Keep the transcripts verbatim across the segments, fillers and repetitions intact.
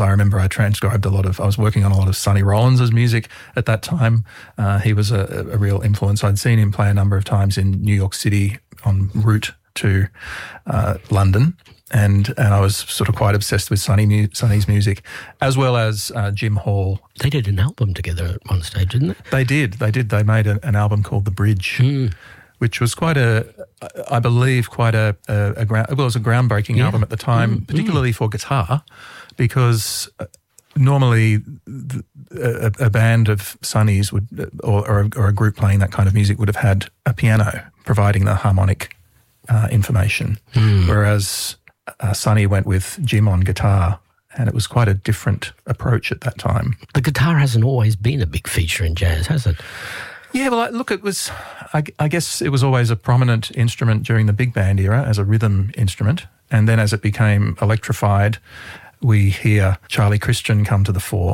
I remember I transcribed a lot of, I was working on a lot of Sonny Rollins' music at that time. Uh, he was a, a real influence. I'd seen him play a number of times in New York City en route to uh, London. And and I was sort of quite obsessed with Sonny mu- Sonny's music, as well as uh, Jim Hall. They did an album together at one stage, didn't they? They did. They did. They made a, an album called The Bridge, mm. which was quite a, I believe, quite a, a, a ground, well, it was a groundbreaking yeah. album at the time, mm. particularly mm. for guitar, because normally a, a band of Sonny's would, or, or, a, or a group playing that kind of music would have had a piano providing the harmonic uh, information, mm. whereas Uh, Sonny went with Jim on guitar, and it was quite a different approach at that time. The guitar hasn't always been a big feature in jazz, has it? Yeah, well, look, it was, I, I guess it was always a prominent instrument during the big band era as a rhythm instrument, and then as it became electrified, we hear Charlie Christian come to the fore.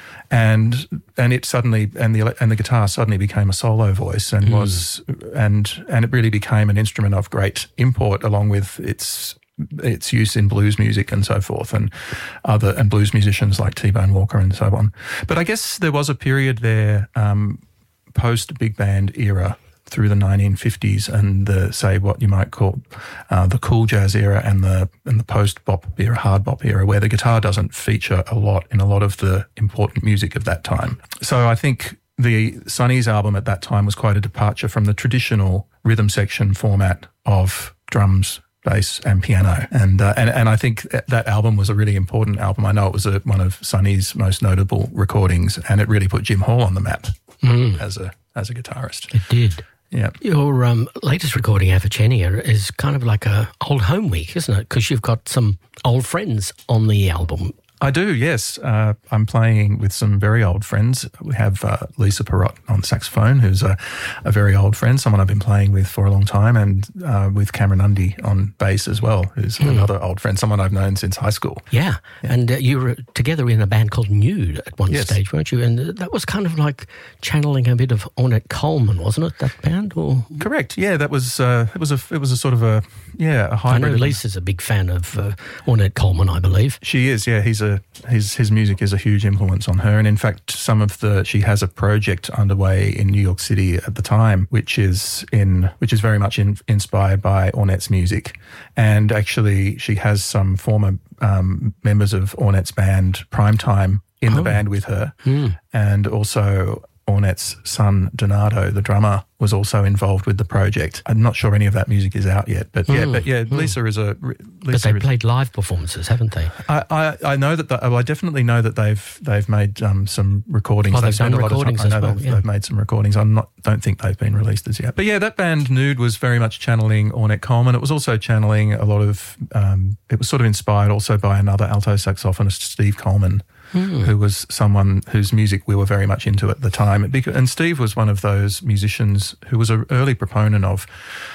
And and it suddenly and the and the guitar suddenly became a solo voice and mm. was and and it really became an instrument of great import, along with its its use in blues music and so forth, and other and blues musicians like T-Bone Walker and so on. But I guess there was a period there um, post big band era through the nineteen fifties and the say what you might call uh, the cool jazz era and the and the post bop era, hard bop era, where the guitar doesn't feature a lot in a lot of the important music of that time. So I think the Sonny's album at that time was quite a departure from the traditional rhythm section format of drums, bass and piano. And, uh, and and I think that album was a really important album. I know it was a, one of Sonny's most notable recordings, and it really put Jim Hall on the map mm. as a as a guitarist. It did. Yeah. Your um, latest recording, Avicennia, is kind of like a old home week, isn't it? Because you've got some old friends on the album. I do, yes. Uh, I'm playing with some very old friends. We have uh, Lisa Perrott on saxophone, who's a, a very old friend, someone I've been playing with for a long time, and uh, with Cameron Undy on bass as well, who's mm. another old friend, someone I've known since high school. Yeah, yeah. and uh, you were together in a band called Nude at one yes. stage, weren't you? And uh, that was kind of like channeling a bit of Ornette Coleman, wasn't it, that band? Or Correct, yeah, that was, uh, it was a it was a sort of a, yeah, a hybrid. I know Lisa's a big fan of uh, Ornette Coleman, I believe. She is, yeah, he's a His his music is a huge influence on her, and in fact, some of the she has a project underway in New York City at the time, which is in which is very much in, inspired by Ornette's music, and actually, she has some former um, members of Ornette's band Primetime in oh. the band with her, mm. and also Ornette's son Donato, the drummer, was also involved with the project. I'm not sure any of that music is out yet, but yeah, mm, but yeah, mm. Lisa is a. Lisa but they is, played live performances, haven't they? I, I, I know that. The, well, I definitely know that they've they've made um, some recordings. Oh, they've, they've done recordings as well. They've, yeah. they've made some recordings. I'm not. Don't think they've been released as yet. But yeah, that band Nude was very much channeling Ornette Coleman. It was also channeling a lot of. Um, it was sort of inspired also by another alto saxophonist, Steve Coleman. Mm. Who was someone whose music we were very much into at the time. And Steve was one of those musicians who was an early proponent of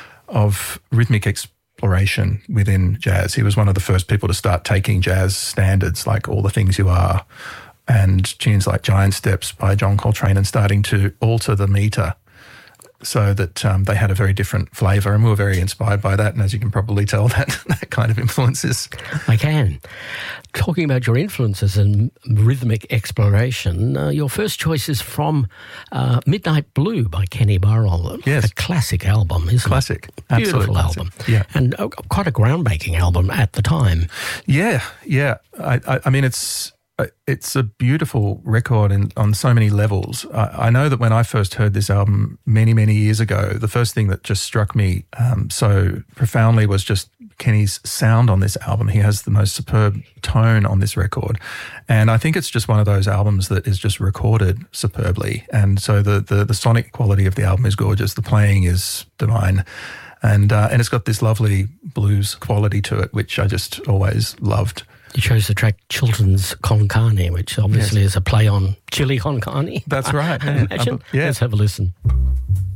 of rhythmic exploration within jazz. He was one of the first people to start taking jazz standards like All the Things You Are and tunes like Giant Steps by John Coltrane and starting to alter the meter so that um, they had a very different flavour, and we were very inspired by that. And as you can probably tell, that, that kind of influences. I can. Talking about your influences and rhythmic exploration, uh, your first choice is from uh, Midnight Blue by Kenny Burrell. Yes. A classic album, isn't classic. it? Classic. Beautiful Absolute album. classic. Yeah. And uh, quite a groundbreaking album at the time. Yeah, yeah. I, I, I mean, it's... It's a beautiful record in, on so many levels. I, I know that when I first heard this album many, many years ago, the first thing that just struck me um, so profoundly was just Kenny's sound on this album. He has the most superb tone on this record. And I think it's just one of those albums that is just recorded superbly. And so the, the, the sonic quality of the album is gorgeous. The playing is divine. And, uh, and it's got this lovely blues quality to it, which I just always loved. You chose the track Chilton's Con Carne, which obviously yes. is a play on Chili Con Carne. That's right. I imagine. Yeah. Let's have a listen.